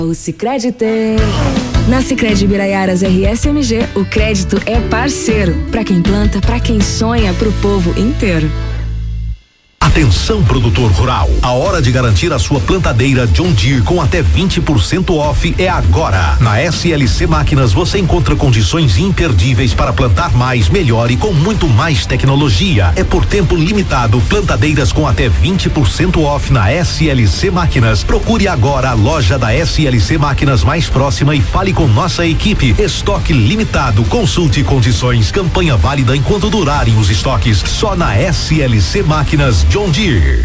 O Sicredi tem. Na Sicredi Biraiaras RSMG, o crédito é parceiro. Pra quem planta, pra quem sonha, pro povo inteiro. Atenção, produtor rural, a hora de garantir a sua plantadeira John Deere com até 20% off é agora. Na SLC Máquinas você encontra condições imperdíveis para plantar mais, melhor e com muito mais tecnologia. É por tempo limitado, plantadeiras com até 20% off na SLC Máquinas. Procure agora a loja da SLC Máquinas mais próxima e fale com nossa equipe. Estoque limitado, consulte condições, campanha válida enquanto durarem os estoques. Só na SLC Máquinas John Deere.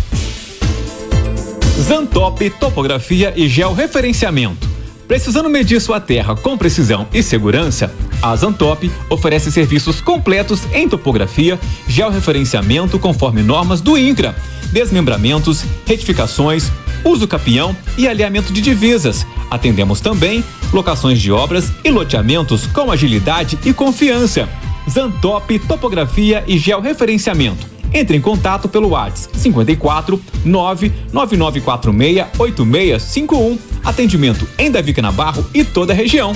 Zantop Topografia e Georreferenciamento. Precisando medir sua terra com precisão e segurança? A Zantop oferece serviços completos em topografia, georreferenciamento conforme normas do INCRA, desmembramentos, retificações, uso capião e alinhamento de divisas. Atendemos também locações de obras e loteamentos com agilidade e confiança. Zantop Topografia e Georreferenciamento. Entre em contato pelo WhatsApp 54 99946 8651. Atendimento em Davi Canabarro e toda a região.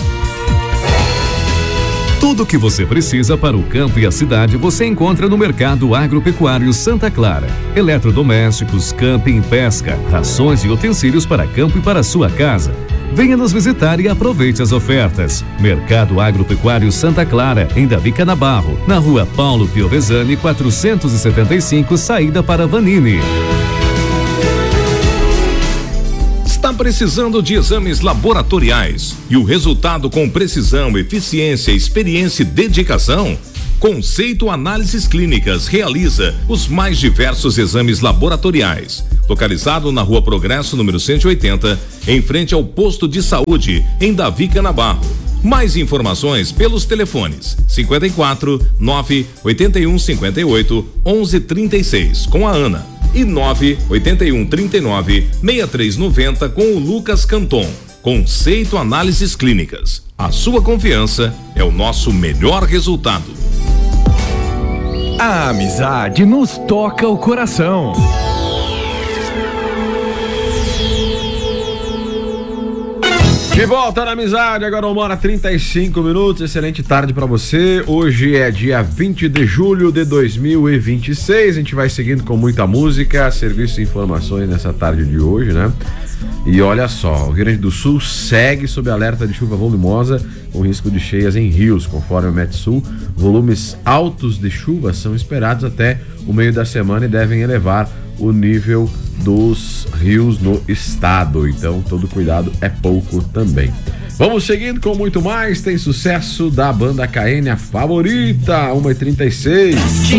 Tudo o que você precisa para o campo e a cidade você encontra no Mercado Agropecuário Santa Clara. Eletrodomésticos, camping, pesca, rações e utensílios para campo e para sua casa. Venha nos visitar e aproveite as ofertas. Mercado Agropecuário Santa Clara, em Davi Canabarro, na rua Paulo Piovesani, 475, saída para Vanini. Está precisando de exames laboratoriais e o resultado com precisão, eficiência, experiência e dedicação? Conceito Análises Clínicas realiza os mais diversos exames laboratoriais. Localizado na Rua Progresso, número 180, em frente ao posto de saúde, em Davi Canabarro. Mais informações pelos telefones 54 981 58 1136 com a Ana e 981 39 6390 com o Lucas Canton. Conceito Análises Clínicas. A sua confiança é o nosso melhor resultado. A amizade nos toca o coração. De volta na amizade, agora 1h35. Excelente tarde pra você. Hoje é dia 20 de julho de 2026. A gente vai seguindo com muita música, serviço e informações nessa tarde de hoje, né? E olha só, o Rio Grande do Sul segue sob alerta de chuva volumosa com risco de cheias em rios. Conforme o Metsul, volumes altos de chuva são esperados até o meio da semana e devem elevar o nível dos rios no estado. Então, todo cuidado é pouco também. Vamos seguindo com muito mais. Tem sucesso da banda KN, a favorita, 1h36.